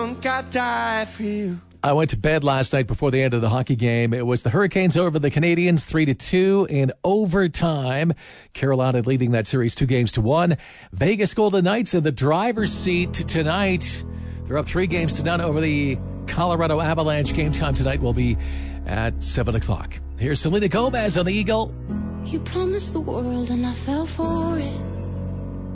I die for you. I went to bed last night before the end of the hockey game. It was the Hurricanes over the Canadiens 3-2 in overtime. Carolina leading that series 2-1. Vegas Golden Knights in the driver's seat tonight. They're up 3-0 over the Colorado Avalanche. Game time tonight will be at 7 o'clock. Here's Selena Gomez on the Eagle. You promised the world and I fell for it.